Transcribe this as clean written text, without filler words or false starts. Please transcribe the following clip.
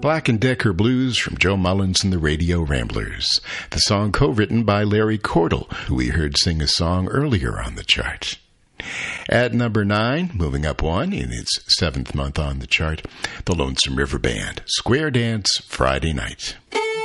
Black & Decker Blues from Joe Mullins and the Radio Ramblers. The song co-written by Larry Cordell, who we heard sing a song earlier on the chart. At number 9, moving up one in its 7th month on the chart, the Lonesome River Band, Square Dance Friday Night.